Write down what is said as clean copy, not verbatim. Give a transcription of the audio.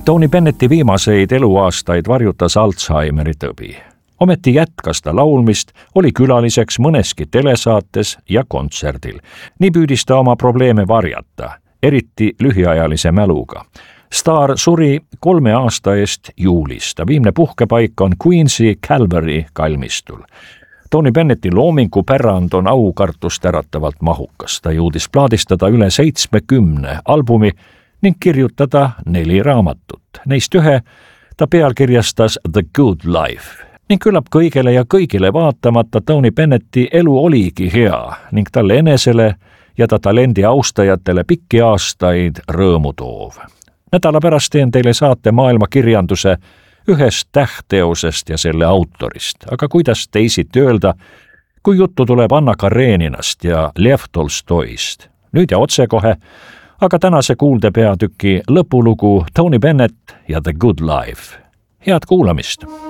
Tony Bennetti viimaseid eluaastaid varjutas Alzheimeri tõbi. Ometi jätkas ta laulmist, oli külaliseks mõneski telesaates ja kontserdil. Nii püüdis ta oma probleeme varjata, eriti lühiajalise mäluga. Staar suri 3 aasta eest juulis. Ta viimne puhkepaik on Queensi Calvary kalmistul. Tony Bennetti loomingupärand on aukartust äratavalt mahukas. Ta jõudis plaadistada üle 70 albumi ning kirjutada 4 raamatut. Neist ühe ta pealkirjastas The Good Life. Ning küllap kõigele ja kõigile vaatamata Tony Bennetti elu oligi hea ning talle enesele ja ta talendi austajatele pikki aastaid rõõmu toov. Nädala pärast teen teile saate maailmakirjanduse ühest tähtteosest ja selle autorist, aga kuidas teisiti öelda, kui juttu tuleb Anna Kareninast ja Lev Tolstoist. Nüüd ja otsekohe, aga tänase kuuldepeatüki lõpulugu Tony Bennett ja The Good Life. Head kuulamist!